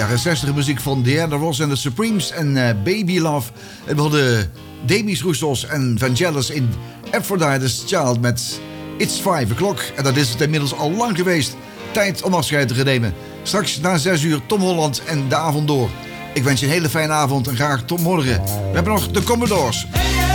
jaren 60 muziek van Diana Ross en de Supremes en Baby Love. En we hadden Demis Roussos en Vangelis in Aphrodite's Child met It's 5 o'clock. En dat is het inmiddels al lang geweest. Tijd om afscheid te nemen. Straks na 6 uur Tom Holland en de avond door. Ik wens je een hele fijne avond en graag tot morgen. We hebben nog de Commodores.